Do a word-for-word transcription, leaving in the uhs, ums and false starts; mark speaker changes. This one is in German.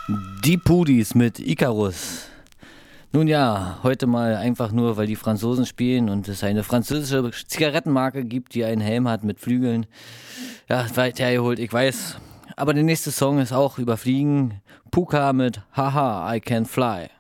Speaker 1: Die Pudis mit Icarus. Nun ja, heute mal einfach nur, weil die Franzosen spielen und es eine französische Zigarettenmarke gibt, die einen Helm hat mit Flügeln. Ja, weit hergeholt, ich weiß. Aber der nächste Song ist auch über Fliegen. Puka mit Haha, I Can Fly.